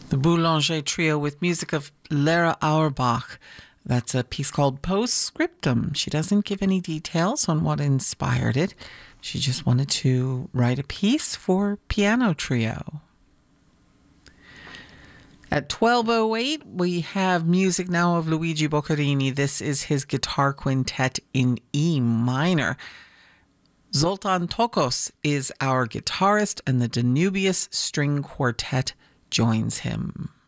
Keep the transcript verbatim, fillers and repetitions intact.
The Boulanger Trio with music of Lara Auerbach. That's a piece called Postscriptum. She doesn't give any details on what inspired it. She just wanted to write a piece for piano trio. At twelve oh eight, we have music now of Luigi Boccherini. This is his guitar quintet in E minor. Zoltan Tokos is our guitarist, and the Danubius String Quartet joins him.